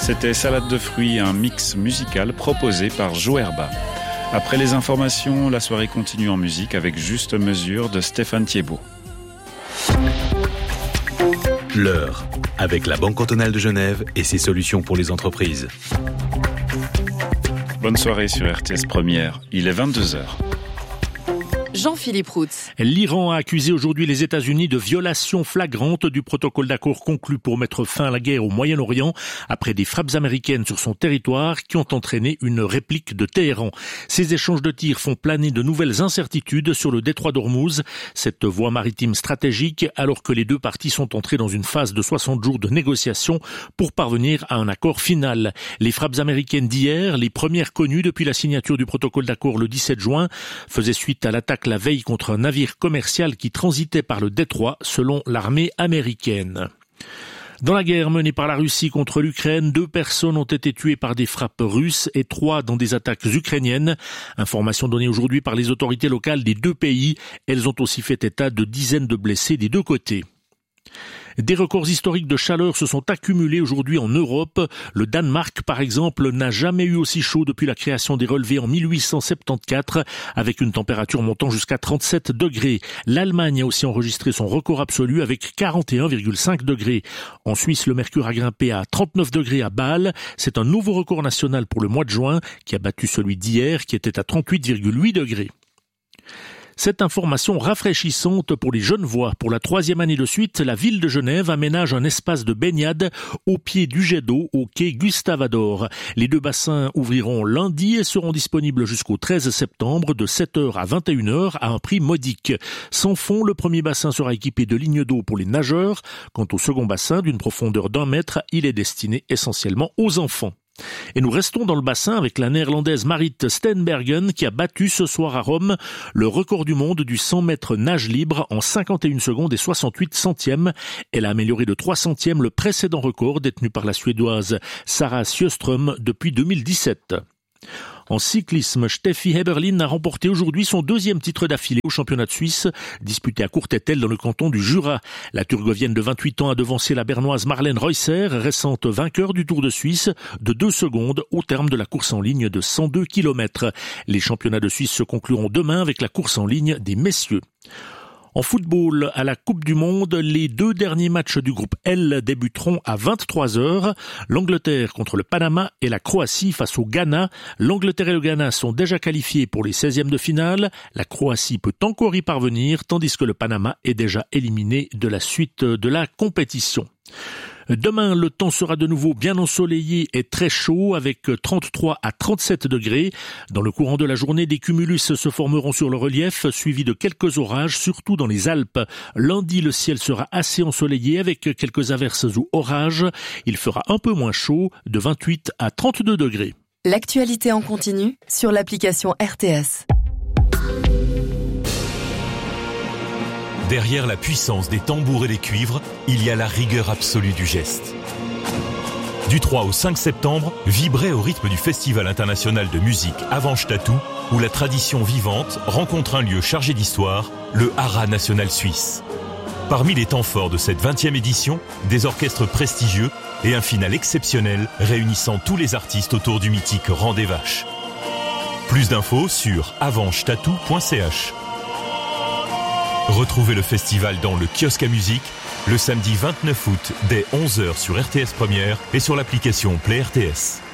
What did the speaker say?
C'était Salade de fruits, un mix musical proposé par Joerba. Après les informations, la soirée continue en musique avec Juste Mesure de Stéphane Thiebaud. L'heure, avec la Banque cantonale de Genève et ses solutions pour les entreprises. Bonne soirée sur RTS Première, il est 22h. Jean-Philippe Routz. L'Iran a accusé aujourd'hui les États-Unis de violation flagrante du protocole d'accord conclu pour mettre fin à la guerre au Moyen-Orient après des frappes américaines sur son territoire qui ont entraîné une réplique de Téhéran. Ces échanges de tirs font planer de nouvelles incertitudes sur le détroit d'Ormuz, cette voie maritime stratégique, alors que les deux parties sont entrées dans une phase de 60 jours de négociations pour parvenir à un accord final. Les frappes américaines d'hier, les premières connues depuis la signature du protocole d'accord le 17 juin, faisaient suite à l'attaque la veille contre un navire commercial qui transitait par le détroit, selon l'armée américaine. Dans la guerre menée par la Russie contre l'Ukraine, 2 personnes ont été tuées par des frappes russes et 3 dans des attaques ukrainiennes. Information donnée aujourd'hui par les autorités locales des 2 pays. Elles ont aussi fait état de dizaines de blessés des 2 côtés. Des records historiques de chaleur se sont accumulés aujourd'hui en Europe. Le Danemark, par exemple, n'a jamais eu aussi chaud depuis la création des relevés en 1874, avec une température montant jusqu'à 37 degrés. L'Allemagne a aussi enregistré son record absolu avec 41,5 degrés. En Suisse, le mercure a grimpé à 39 degrés à Bâle. C'est un nouveau record national pour le mois de juin, qui a battu celui d'hier, qui était à 38,8 degrés. Cette information rafraîchissante pour les Genevois. Pour la 3e année de suite, la ville de Genève aménage un espace de baignade au pied du jet d'eau au quai Gustave-Ador. Les 2 bassins ouvriront lundi et seront disponibles jusqu'au 13 septembre de 7h à 21h à un prix modique. Sans fond, le premier bassin sera équipé de lignes d'eau pour les nageurs. Quant au second bassin, d'une profondeur d'1 mètre, il est destiné essentiellement aux enfants. Et nous restons dans le bassin avec la néerlandaise Marit Steenbergen qui a battu ce soir à Rome le record du monde du 100 mètres nage libre en 51 secondes et 68 centièmes. Elle a amélioré de 3 centièmes le précédent record détenu par la Suédoise Sarah Sjöström depuis 2017. En cyclisme, Steffi Heberlin a remporté aujourd'hui son 2e titre d'affilée au championnat de Suisse, disputé à Courtétel dans le canton du Jura. La Turgovienne de 28 ans a devancé la Bernoise Marlène Reusser, récente vainqueur du Tour de Suisse, de 2 secondes au terme de la course en ligne de 102 km. Les championnats de Suisse se concluront demain avec la course en ligne des messieurs. En football, à la Coupe du Monde, les 2 derniers matchs du groupe L débuteront à 23h. L'Angleterre contre le Panama et la Croatie face au Ghana. L'Angleterre et le Ghana sont déjà qualifiés pour les 16e de finale. La Croatie peut encore y parvenir, tandis que le Panama est déjà éliminé de la suite de la compétition. Demain, le temps sera de nouveau bien ensoleillé et très chaud avec 33 à 37 degrés. Dans le courant de la journée, des cumulus se formeront sur le relief, suivis de quelques orages, surtout dans les Alpes. Lundi, le ciel sera assez ensoleillé avec quelques averses ou orages. Il fera un peu moins chaud, de 28 à 32 degrés. L'actualité en continu sur l'application RTS. Derrière la puissance des tambours et des cuivres, il y a la rigueur absolue du geste. Du 3 au 5 septembre, vibrez au rythme du Festival international de musique Avanche Tatou, où la tradition vivante rencontre un lieu chargé d'histoire, le Haras national suisse. Parmi les temps forts de cette 20e édition, des orchestres prestigieux et un final exceptionnel réunissant tous les artistes autour du mythique Rang des Vaches. Plus d'infos sur avanchetatou.ch. Retrouvez le festival dans le kiosque à musique le samedi 29 août dès 11h sur RTS Première et sur l'application Play RTS.